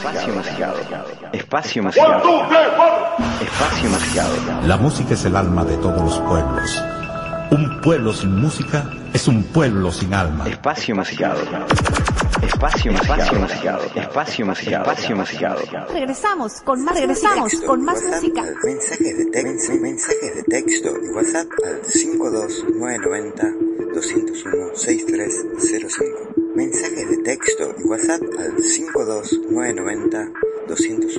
Espacio masificado. Espacio masificado. Espacio masificado. La música es el alma de todos los pueblos. Un pueblo sin música es un pueblo sin alma. Espacio masificado. Espacio masificado. Espacio masificado. Espacio masificado. Regresamos con más música. Mensajes de texto y WhatsApp al 52990-201-6305. Mensajes de texto y WhatsApp al 52990-201-6305.